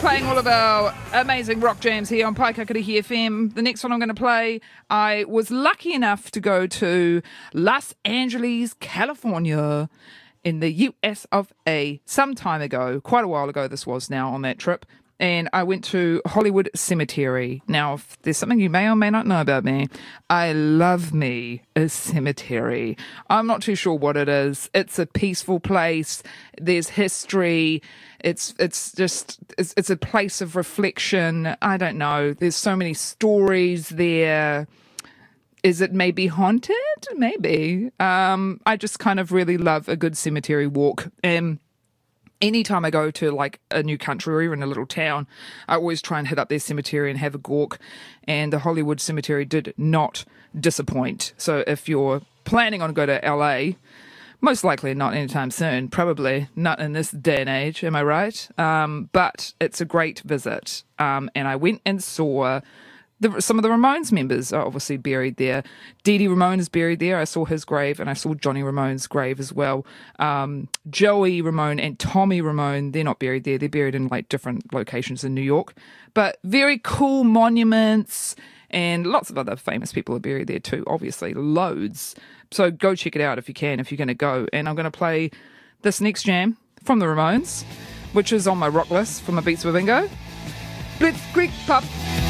playing all of our amazing rock jams here on Paikakarihi FM. The next one I'm going to play, I was lucky enough to go to Los Angeles, California in the US of A some time ago, quite a while ago this was now on that trip. And I went to Hollywood Cemetery. Now, if there's something you may or may not know about me, I love me a cemetery. I'm not too sure what it is. It's a peaceful place. There's history. It's a place of reflection. I don't know. There's so many stories there. Is it maybe haunted? Maybe. I just kind of really love a good cemetery walk. Anytime I go to like a new country or even a little town, I always try and hit up their cemetery and have a gawk. And the Hollywood Cemetery did not disappoint. So if you're planning on going to LA, most likely not anytime soon, probably not in this day and age, am I right? But it's a great visit. And I went and saw some of the Ramones members are obviously buried there. Dee Dee Ramone is buried there. I saw his grave, and I saw Johnny Ramone's grave as well. Joey Ramone and Tommy Ramone, they're not buried there. They're buried in like different locations in New York. But very cool monuments, and lots of other famous people are buried there too, obviously, loads. So go check it out if you can, if you're going to go. And I'm going to play this next jam from the Ramones, which is on my rock list for my Beats with Bingo. Blitzkrieg Pop.